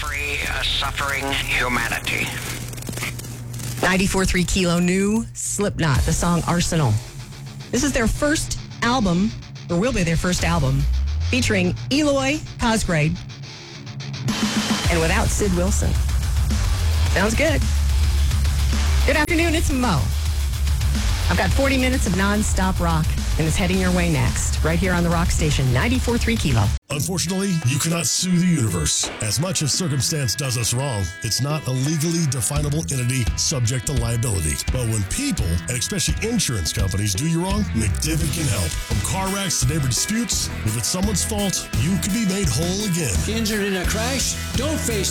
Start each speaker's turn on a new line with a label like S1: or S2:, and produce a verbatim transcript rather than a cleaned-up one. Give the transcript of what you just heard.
S1: very uh, suffering humanity.
S2: ninety-four point three Kilo, new Slipknot, the song Arsenal. This is their first album, or will be their first album, featuring Eloy Cosgrave and without Sid Wilson. Sounds good. Good afternoon, it's Mo. I've got forty minutes of non-stop rock, and it's heading your way next, right here on the Rock Station, ninety-four point three Kilo.
S3: Unfortunately, you cannot sue the universe. As much as circumstance does us wrong, it's not a legally definable entity subject to liability. But when people, and especially insurance companies, do you wrong, McDivitt can help. From car wrecks to neighbor disputes, if it's someone's fault, you can be made whole again.
S4: Injured in a crash? Don't face